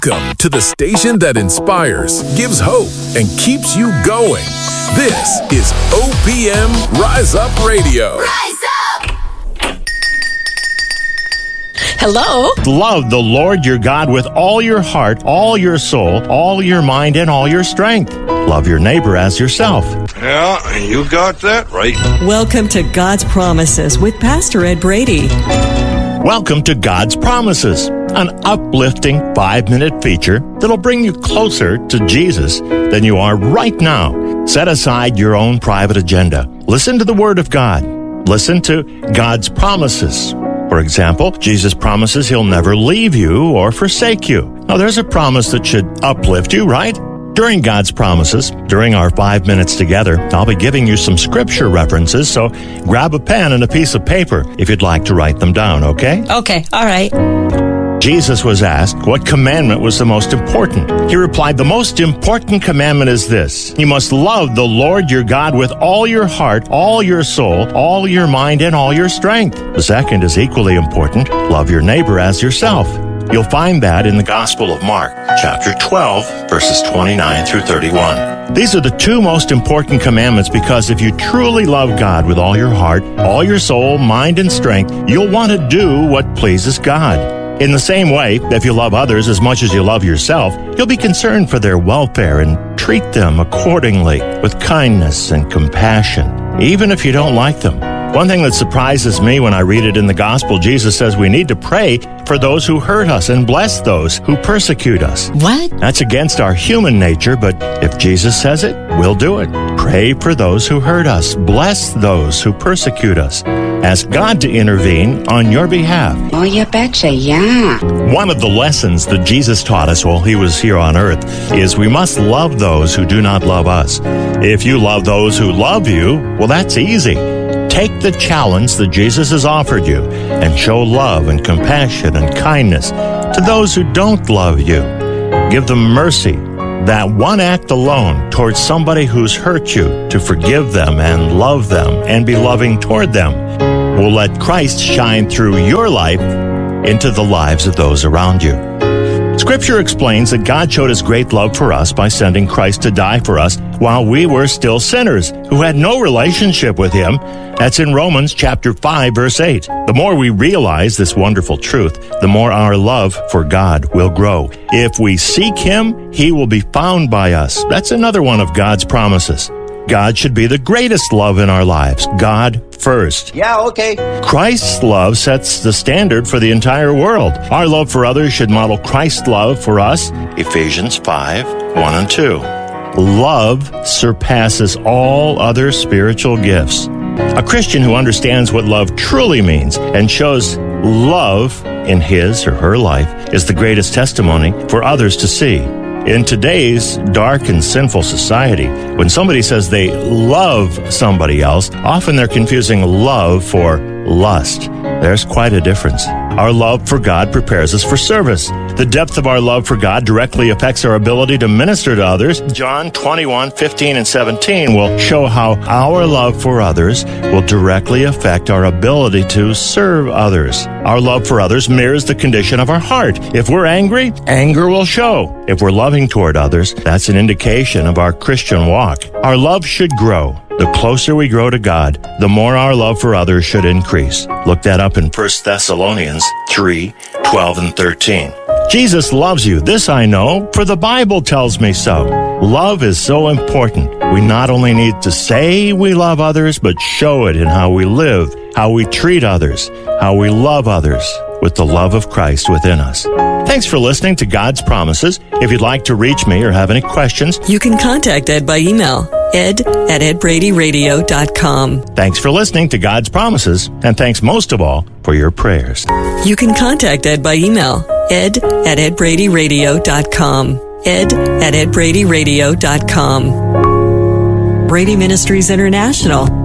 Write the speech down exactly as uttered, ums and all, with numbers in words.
Welcome to the station that inspires, gives hope, and keeps you going. This is O P M Rise Up Radio. Rise up! Hello? Love the Lord your God with all your heart, all your soul, all your mind, and all your strength. Love your neighbor as yourself. Yeah, you got that right. Welcome to God's Promises with Pastor Ed Brady. Welcome to God's Promises, an uplifting five-minute feature that'll bring you closer to Jesus than you are right now. Set aside your own private agenda. Listen to the Word of God. Listen to God's promises. For example, Jesus promises He'll never leave you or forsake you. Now, there's a promise that should uplift you, right? During God's promises, during our five minutes together, I'll be giving you some scripture references, so grab a pen and a piece of paper if you'd like to write them down, okay? Okay, all right. Jesus was asked what commandment was the most important. He replied, the most important commandment is this. You must love the Lord your God with all your heart, all your soul, all your mind, and all your strength. The second is equally important. Love your neighbor as yourself. You'll find that in the Gospel of Mark, chapter twelve, verses twenty-nine through thirty-one. These are the two most important commandments because if you truly love God with all your heart, all your soul, mind, and strength, you'll want to do what pleases God. In the same way, if you love others as much as you love yourself, you'll be concerned for their welfare and treat them accordingly with kindness and compassion, even if you don't like them. One thing that surprises me when I read it in the gospel, Jesus says we need to pray for those who hurt us and bless those who persecute us. What? That's against our human nature, but if Jesus says it, we'll do it. Pray for those who hurt us. Bless those who persecute us. Ask God to intervene on your behalf. Oh, you betcha, yeah. One of the lessons that Jesus taught us while He was here on earth is we must love those who do not love us. If you love those who love you, well, that's easy. Take the challenge that Jesus has offered you and show love and compassion and kindness to those who don't love you. Give them mercy. That one act alone towards somebody who's hurt you, to forgive them and love them and be loving toward them, will let Christ shine through your life into the lives of those around you. Scripture explains that God showed His great love for us by sending Christ to die for us while we were still sinners who had no relationship with Him. That's in Romans chapter five, verse eight. The more we realize this wonderful truth, the more our love for God will grow. If we seek Him, He will be found by us. That's another one of God's promises. God should be the greatest love in our lives. God first. Yeah, okay. Christ's love sets the standard for the entire world. Our love for others should model Christ's love for us. Ephesians five, one and two. Love surpasses all other spiritual gifts. A Christian who understands what love truly means and shows love in his or her life is the greatest testimony for others to see. In today's dark and sinful society, when somebody says they love somebody else, often they're confusing love for lust. There's quite a difference. Our love for God prepares us for service. The depth of our love for God directly affects our ability to minister to others. John twenty-one, fifteen, and seventeen will show how our love for others will directly affect our ability to serve others. Our love for others mirrors the condition of our heart. If we're angry, anger will show. If we're loving toward others, that's an indication of our Christian walk. Our love should grow. The closer we grow to God, the more our love for others should increase. Look that up in First Thessalonians three, twelve, and thirteen. Jesus loves you. This I know, for the Bible tells me so. Love is so important. We not only need to say we love others, but show it in how we live, how we treat others, how we love others with the love of Christ within us. Thanks for listening to God's Promises. If you'd like to reach me or have any questions, you can contact Ed by email, ed at ed brady radio dot com. Thanks for listening to God's Promises, and thanks most of all for your prayers. You can contact Ed by email, ed at ed brady radio dot com, ed at ed brady radio dot com. Brady Ministries International.